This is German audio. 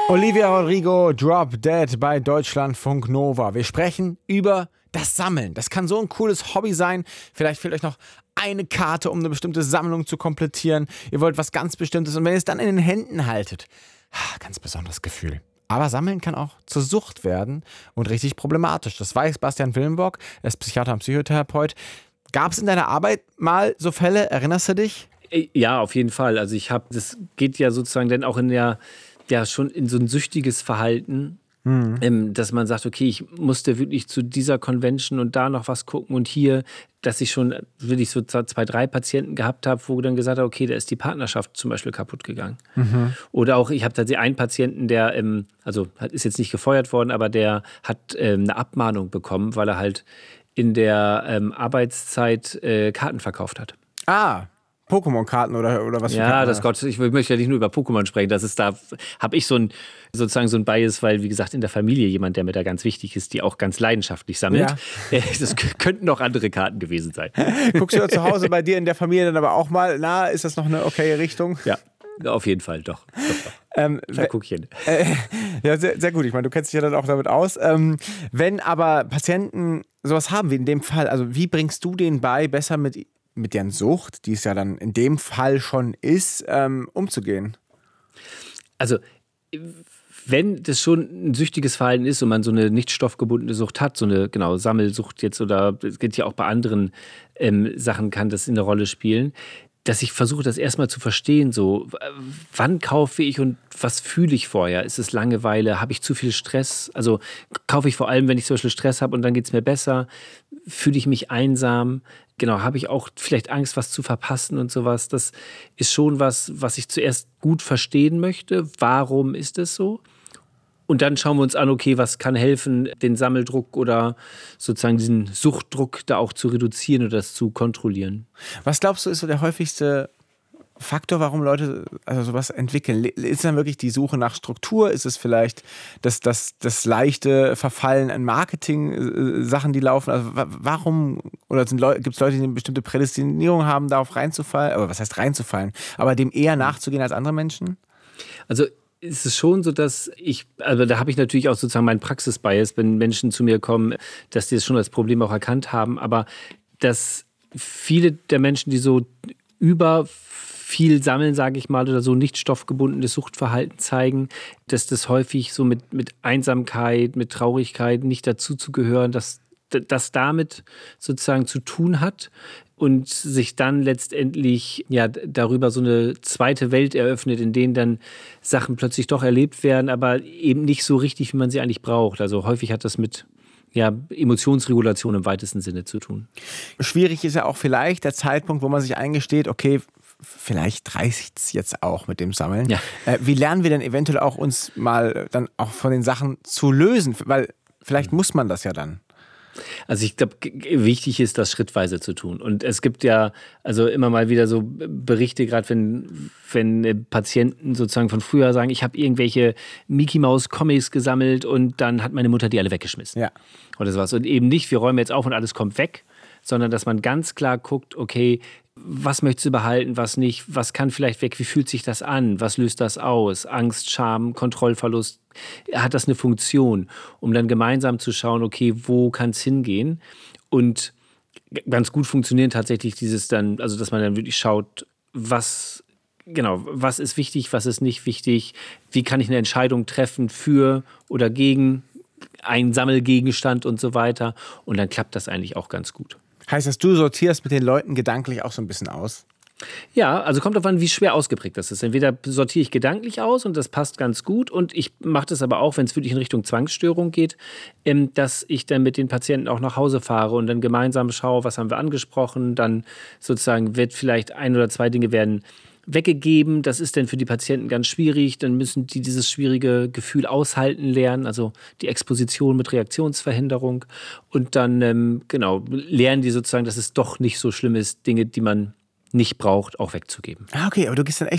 Olivia Rodrigo, Drop Dead bei Deutschlandfunk Nova. Wir sprechen über das Sammeln. Das kann so ein cooles Hobby sein. Vielleicht fehlt euch noch eine Karte, um eine bestimmte Sammlung zu komplettieren. Ihr wollt was ganz Bestimmtes und wenn ihr es dann in den Händen haltet, ganz besonderes Gefühl. Aber Sammeln kann auch zur Sucht werden und richtig problematisch. Das weiß Bastian Willenbock, er ist Psychiater und Psychotherapeut. Gab es in deiner Arbeit mal so Fälle, erinnerst du dich? Ja, auf jeden Fall. Also das geht ja sozusagen dann auch schon in so ein süchtiges Verhalten, dass man sagt, okay, ich musste wirklich zu dieser Convention und da noch was gucken und hier, dass ich schon wirklich so 2, 3 Patienten gehabt habe, wo dann gesagt habe, okay, da ist die Partnerschaft zum Beispiel kaputt gegangen. Oder auch, ich habe tatsächlich einen Patienten, der, ist jetzt nicht gefeuert worden, aber der hat eine Abmahnung bekommen, weil er halt in der Arbeitszeit Karten verkauft hat. Pokémon-Karten oder was? Ja, das Gott, ich möchte ja nicht nur über Pokémon sprechen. Da habe ich sozusagen so ein Bias, weil, wie gesagt, in der Familie jemand, der mir da ganz wichtig ist, die auch ganz leidenschaftlich sammelt. Ja. Das könnten auch andere Karten gewesen sein. Guckst du ja zu Hause bei dir in der Familie dann aber auch mal, ist das noch eine okaye Richtung? Ja, auf jeden Fall, doch. Da guck ich hin. Ja, sehr, sehr gut. Ich meine, du kennst dich ja dann auch damit aus. Wenn aber Patienten sowas haben wie in dem Fall, also wie bringst du denen bei, besser mit deren Sucht, die es ja dann in dem Fall schon ist, umzugehen? Also, wenn das schon ein süchtiges Verhalten ist und man so eine nicht stoffgebundene Sucht hat, so eine Sammelsucht jetzt oder das geht ja auch bei anderen Sachen, kann das eine Rolle spielen, dass ich versuche, das erstmal zu verstehen, so, wann kaufe ich und was fühle ich vorher? Ist es Langeweile? Habe ich zu viel Stress? Also kaufe ich vor allem, wenn ich zum Beispiel Stress habe und dann geht es mir besser? Fühle ich mich einsam? Habe ich auch vielleicht Angst, was zu verpassen und sowas? Das ist schon was ich zuerst gut verstehen möchte. Warum ist es so? Und dann schauen wir uns an, okay, was kann helfen, den Sammeldruck oder sozusagen diesen Suchtdruck da auch zu reduzieren oder das zu kontrollieren. Was glaubst du, ist so der häufigste Faktor, warum Leute sowas entwickeln? Ist es dann wirklich die Suche nach Struktur? Ist es vielleicht das leichte Verfallen an Marketing-Sachen, die laufen? Also warum, oder gibt es Leute, die eine bestimmte Prädestinierung haben, darauf reinzufallen? Aber was heißt reinzufallen? Aber dem eher nachzugehen als andere Menschen? Also ist es schon so, dass da habe ich natürlich auch sozusagen meinen Praxisbias, wenn Menschen zu mir kommen, dass die das schon als Problem auch erkannt haben, aber dass viele der Menschen, die so über viel sammeln, sage ich mal, oder so nicht stoffgebundenes Suchtverhalten zeigen, dass das häufig so mit Einsamkeit, mit Traurigkeit, nicht dazuzugehören, dass das damit sozusagen zu tun hat und sich dann letztendlich darüber so eine zweite Welt eröffnet, in denen dann Sachen plötzlich doch erlebt werden, aber eben nicht so richtig, wie man sie eigentlich braucht. Also häufig hat das mit Emotionsregulation im weitesten Sinne zu tun. Schwierig ist ja auch vielleicht der Zeitpunkt, wo man sich eingesteht, okay, vielleicht reicht es jetzt auch mit dem Sammeln. Ja. Wie lernen wir denn eventuell auch uns mal dann auch von den Sachen zu lösen? Weil vielleicht muss man das ja dann. Also ich glaube, wichtig ist, das schrittweise zu tun. Und es gibt ja also immer mal wieder so Berichte, gerade wenn Patienten sozusagen von früher sagen, ich habe irgendwelche Mickey-Maus-Comics gesammelt und dann hat meine Mutter die alle weggeschmissen. Ja. Oder sowas. Und eben nicht, wir räumen jetzt auf und alles kommt weg, sondern dass man ganz klar guckt, okay, was möchtest du behalten, was nicht, was kann vielleicht weg, wie fühlt sich das an, was löst das aus, Angst, Scham, Kontrollverlust, hat das eine Funktion, um dann gemeinsam zu schauen, okay, wo kann es hingehen und ganz gut funktionieren tatsächlich dieses dann, also dass man dann wirklich schaut, was ist wichtig, was ist nicht wichtig, wie kann ich eine Entscheidung treffen für oder gegen einen Sammelgegenstand und so weiter und dann klappt das eigentlich auch ganz gut. Heißt das, du sortierst mit den Leuten gedanklich auch so ein bisschen aus? Ja, also kommt darauf an, wie schwer ausgeprägt das ist. Entweder sortiere ich gedanklich aus und das passt ganz gut und ich mache das aber auch, wenn es wirklich in Richtung Zwangsstörung geht, dass ich dann mit den Patienten auch nach Hause fahre und dann gemeinsam schaue, was haben wir angesprochen, dann sozusagen wird vielleicht 1 oder 2 Dinge werden weggegeben, das ist dann für die Patienten ganz schwierig, dann müssen die dieses schwierige Gefühl aushalten lernen, also die Exposition mit Reaktionsverhinderung und dann lernen die sozusagen, dass es doch nicht so schlimm ist, Dinge, die man nicht braucht, auch wegzugeben. Okay, aber du gehst dann echt